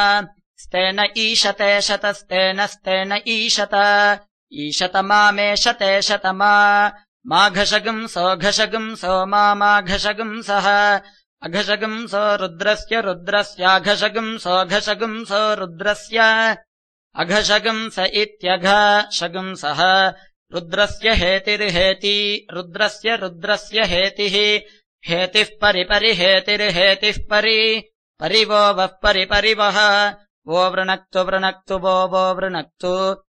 स्तेन ईशते शतस्तेन स्तेन ईशत ईशतमामेशते शतमा माघशगुंसो घशगुंसो माघशगुंसः अघशगुंसो रुद्रस्य रुद्रस्याघशगुंसो घशगुंसो रुद्रस्य अघशगुंस इत्यघशगुंसः रुद्रस्य हेतिर्हेति रुद्रस्य रुद्रस्य हेतिः हेतिः परिपरिहेतिर्हेतिः परिवो वः परिपरिवः वो वृणक्तु वृणक्तु वो वृणक्तु